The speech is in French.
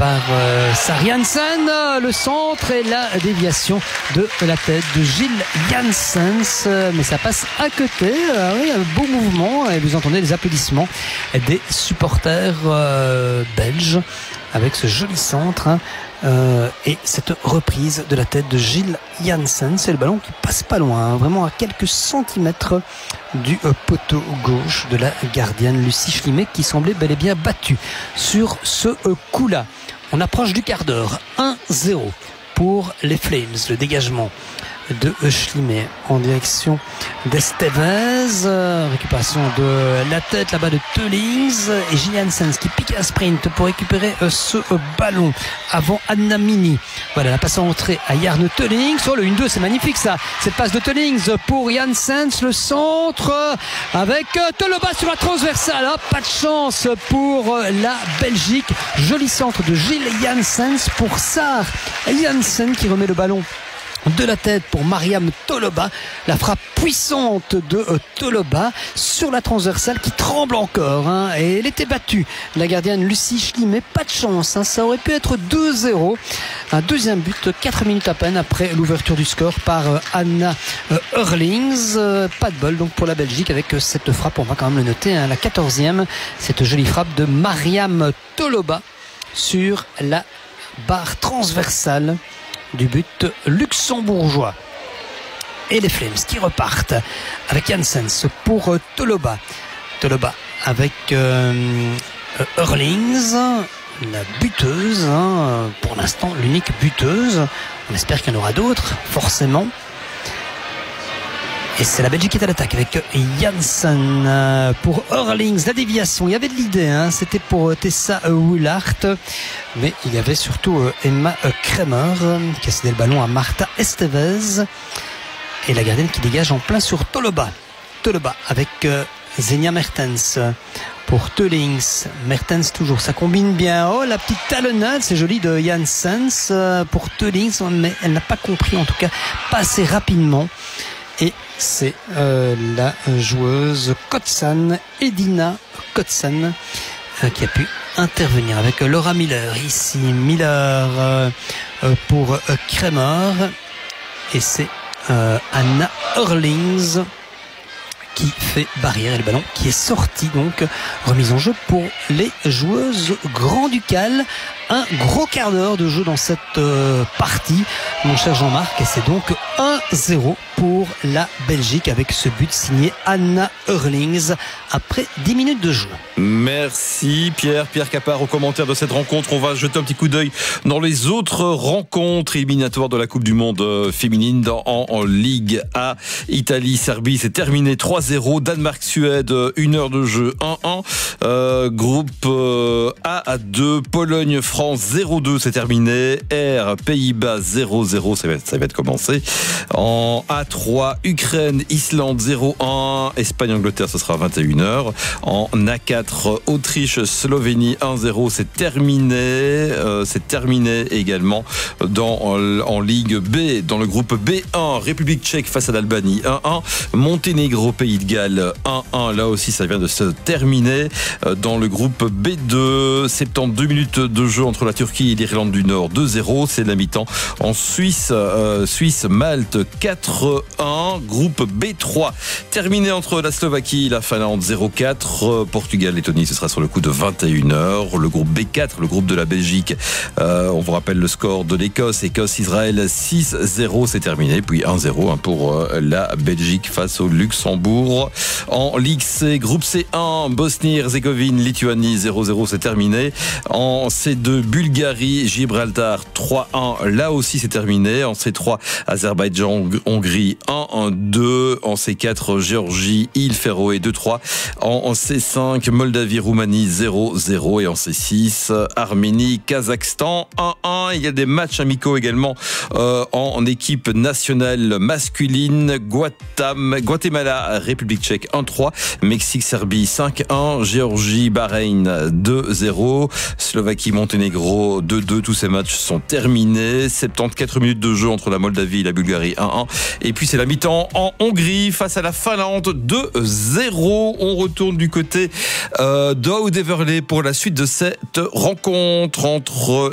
par Sari Hansen. Le centre et la déviation de la tête de Gilles Janssens. Mais ça passe à côté. Oui, un beau mouvement. Et vous entendez les applaudissements des supporters belges avec ce joli centre. Et cette reprise de la tête de Gilles Janssens. C'est le ballon qui passe pas loin, vraiment à quelques centimètres du poteau gauche de la gardienne Lucie Schlimek, qui semblait bel et bien battue sur ce coup-là. On approche du quart d'heure. 1-0 pour les Flames. Le dégagement de Schlimek en direction d'Estevez, récupération de la tête là-bas de Teulings et Gilles Janssens qui pique un sprint pour récupérer ce ballon avant Annamini. Voilà la passe en entrée à Jarno Teulings. Oh, le 1-2, c'est magnifique ça, cette passe de Teulings pour Janssens, le centre avec Toloba sur la transversale. Pas de chance pour la Belgique. Joli centre de Gilles Janssens pour Sari Hansen qui remet le ballon de la tête pour Mariam Toloba. La frappe puissante de Toloba sur la transversale qui tremble encore, et elle était battue, la gardienne Lucie Schlimek. Pas de chance, ça aurait pu être 2-0. Un deuxième but 4 minutes à peine après l'ouverture du score par Anna Eurlings. Pas de bol donc pour la Belgique avec cette frappe, on va quand même le noter, la 14e, cette jolie frappe de Mariam Toloba sur la barre transversale du but luxembourgeois. Et les Flames qui repartent avec Janssens pour Toloba. Toloba avec Eurlings, la buteuse, pour l'instant l'unique buteuse. On espère qu'il y en aura d'autres, forcément. Et c'est la Belgique qui est à l'attaque avec Janssen pour Eurlings. La déviation, il y avait de l'idée, c'était pour Tessa Willart, mais il y avait surtout Emma Kremer qui a cédé le ballon à Marta Estevez. Et la gardienne qui dégage en plein sur Toloba. Toloba avec Zenia Mertens pour Teulings. Mertens toujours, ça combine bien. Oh, la petite talonnade, c'est joli de Janssens pour Teulings, mais elle n'a pas compris, en tout cas pas assez rapidement. Et c'est la joueuse Kotsan, Edina Kotsan, qui a pu intervenir avec Laura Miller. Ici, Miller pour Kremer. Et c'est Anna Eurlings qui fait barrière, et le ballon qui est sorti, donc remise en jeu pour les joueuses grand-ducales. Un gros quart d'heure de jeu dans cette partie, mon cher Jean-Marc, et c'est donc 1-0 pour la Belgique avec ce but signé Anna Eurlings après 10 minutes de jeu. Merci Pierre Capard au commentaire de cette rencontre. On va jeter un petit coup d'œil dans les autres rencontres éliminatoires de la Coupe du Monde féminine en Ligue A. Italie-Serbie, c'est terminé 3-0. Danemark-Suède, 1 heure de jeu 1-1. Groupe A à 2, Pologne-France 0-2, c'est terminé. R, Pays-Bas 0-0, ça va être commencé. En A3, Ukraine-Islande 0-1. Espagne-Angleterre, ce sera à 21h. En A4, Autriche-Slovénie 1-0, c'est terminé. C'est terminé également en Ligue B. Dans le groupe B1, République tchèque face à l'Albanie 1-1. Monténégro, Pays de Galles 1-1. Là aussi, ça vient de se terminer. Dans le groupe B2, 72 minutes de jeu entre la Turquie et l'Irlande du Nord 2-0. C'est la mi-temps. En Suisse, Malte 4-1. Groupe B3 terminé entre la Slovaquie et la Finlande 0-4. Portugal, Lettonie, ce sera sur le coup de 21h. Le groupe B4, le groupe de la Belgique, on vous rappelle le score de l'Écosse. Écosse-Israël 6-0, c'est terminé. Puis 1-0 pour la Belgique face au Luxembourg. En Ligue C, groupe C1, Bosnie-Herzégovine, Lituanie 0-0, c'est terminé. En C2, Bulgarie, Gibraltar 3-1, là aussi c'est terminé. En C3, Azerbaïdjan, Hongrie 1-2. En C4, Géorgie, Île Féroé 2-3. En C5, Moldavie, Roumanie 0-0. Et en C6, Arménie, Kazakhstan 1-1. Il y a des matchs amicaux également en équipe nationale masculine. Guatemala, République tchèque 1-3. Mexique, Serbie 5-1. Géorgie, Bahreïn 2-0. Slovaquie, Monténégro 2-2. Tous ces matchs sont terminés. 74 minutes de jeu entre la Moldavie et la Bulgarie 1-1. Et puis c'est la mi-temps en Hongrie face à la Finlande 2-0. On retourne du côté d'Oud-Everley pour la suite de cette rencontre entre